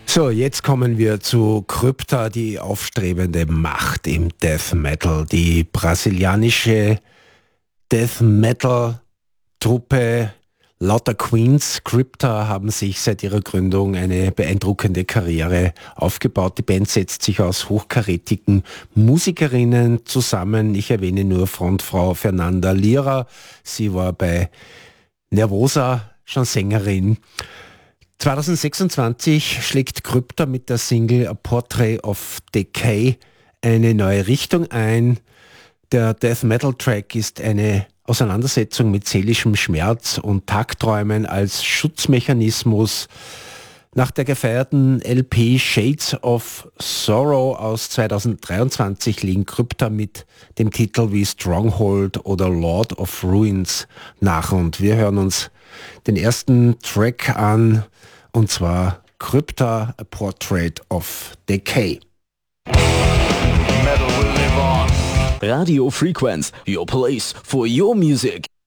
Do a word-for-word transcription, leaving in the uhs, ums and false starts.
So, jetzt kommen wir zu Krypta, die aufstrebende Macht im Death Metal. Die brasilianische Death Metal Truppe lauter Queens, Krypta, haben sich seit ihrer Gründung eine beeindruckende Karriere aufgebaut. Die Band setzt sich aus hochkarätigen Musikerinnen zusammen. Ich erwähne nur Frontfrau Fernanda Lira. Sie war bei Nervosa schon Sängerin. zwanzig sechsundzwanzig schlägt Krypta mit der Single A Portrait of Decay eine neue Richtung ein. Der Death Metal Track ist eine Auseinandersetzung mit seelischem Schmerz und Tagträumen als Schutzmechanismus. Nach der gefeierten L P Shades of Sorrow aus zweitausenddreiundzwanzig liegen Krypta mit dem Titel wie Stronghold oder Lord of Ruins nach. Und wir hören uns den ersten Track an, und zwar Krypta, A Portrait of Decay. Radio Frequenz, your place for your music.